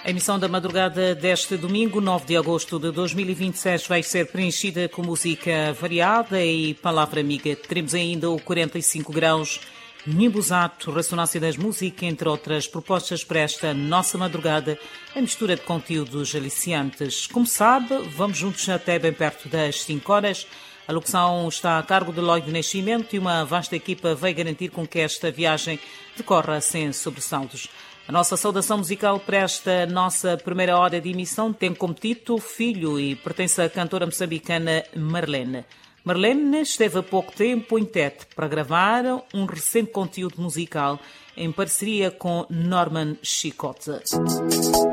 A emissão da madrugada deste domingo, 9 de agosto de 2026, vai ser preenchida com música variada e palavra amiga. Teremos ainda o 45 graus, Nimbuzato, ressonância das músicas, entre outras propostas para esta nossa madrugada, a mistura de conteúdos aliciantes. Como sabe, vamos juntos até bem perto das 5 horas. A locução está a cargo de Lloyd Nascimento e uma vasta equipa vai garantir com que esta viagem decorra sem sobressaltos. A nossa saudação musical para esta nossa primeira hora de emissão tem como título Filho e pertence à cantora moçambicana Marlene. Marlene esteve há pouco tempo em Tete para gravar um recente conteúdo musical em parceria com Norman Chicote.